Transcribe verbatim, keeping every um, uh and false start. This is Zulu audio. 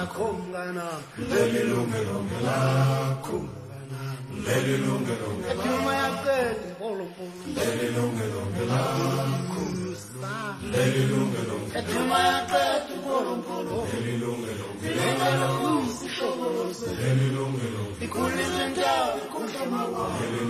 Khongana leli lungelo lakho leli lungelo lakho polo polo leli lungelo lakho leli lungelo lakho polo polo leli lungelo lakho leli lungelo ikhulile njalo kuhloma